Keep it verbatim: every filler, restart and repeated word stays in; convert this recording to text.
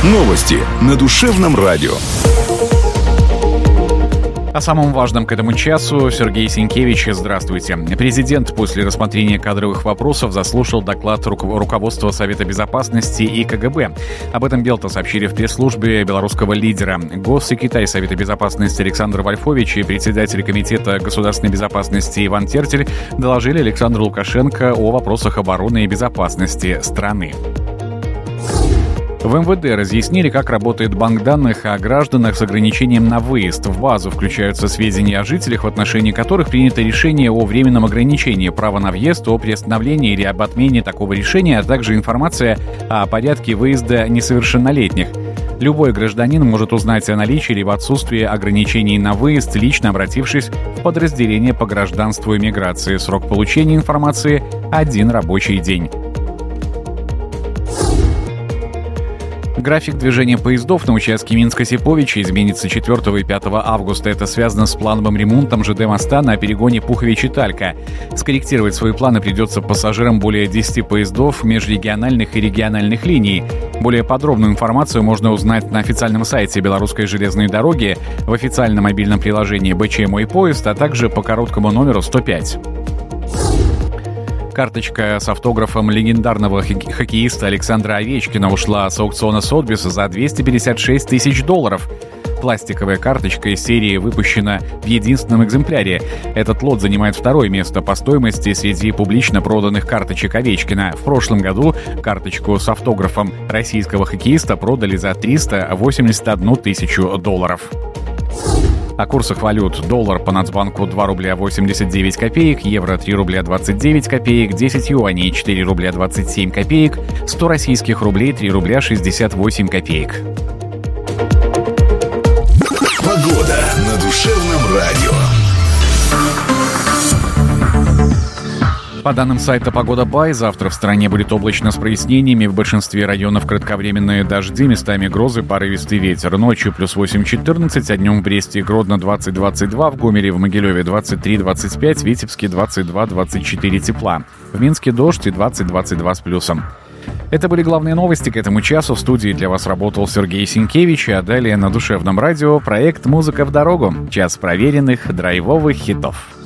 Новости на душевном радио. О самом важном к этому часу Сергей Сенкевич. Здравствуйте. Президент после рассмотрения кадровых вопросов заслушал доклад руко- руководства Совета Безопасности и ка гэ бэ. Об этом Белта сообщили в пресс-службе белорусского лидера. Госсекретарь Совета Безопасности Александр Вольфович и председатель Комитета государственной безопасности Иван Тертель доложили Александру Лукашенко о вопросах обороны и безопасности страны. В эм вэ дэ разъяснили, как работает банк данных о гражданах с ограничением на выезд. В базу включаются сведения о жителях, в отношении которых принято решение о временном ограничении права на въезд, о приостановлении или об отмене такого решения, а также информация о порядке выезда несовершеннолетних. Любой гражданин может узнать о наличии либо отсутствии ограничений на выезд, лично обратившись в подразделение по гражданству и миграции. Срок получения информации – один рабочий день. График движения поездов на участке Минск-Осиповича изменится четвёртого и пятого августа. Это связано с плановым ремонтом жэ дэ моста на перегоне Пуховичи-Талька. Скорректировать свои планы придется пассажирам более десяти поездов межрегиональных и региональных линий. Более подробную информацию можно узнать на официальном сайте Белорусской железной дороги, в официальном мобильном приложении бэ че «Мой поезд», а также по короткому номеру сто пять. Карточка с автографом легендарного хоккеиста Александра Овечкина ушла с аукциона Сотбиса за двести пятьдесят шесть тысяч долларов. Пластиковая карточка из серии выпущена в единственном экземпляре. Этот лот занимает второе место по стоимости среди публично проданных карточек Овечкина. В прошлом году карточку с автографом российского хоккеиста продали за триста восемьдесят одну тысячу долларов. О курсах валют. Доллар по Нацбанку два рубля восемьдесят девять копеек, евро три рубля двадцать девять копеек, десять юаней четыре рубля двадцать семь копеек, сто российских рублей три рубля шестьдесят восемь копеек. Погода на душевном радио. По данным сайта «Погода Бай», завтра в стране будет облачно с прояснениями. В большинстве районов кратковременные дожди, местами грозы, порывистый ветер. Ночью плюс восемь четырнадцать, а днем в Бресте и Гродно двадцать двадцать два, в Гомеле и в Могилеве двадцать три двадцать пять, в Витебске двадцать два двадцать четыре тепла. В Минске дождь и двадцать двадцать два с плюсом. Это были главные новости к этому часу. В студии для вас работал Сергей Сенкевич, а далее на душевном радио проект «Музыка в дорогу». Час проверенных драйвовых хитов.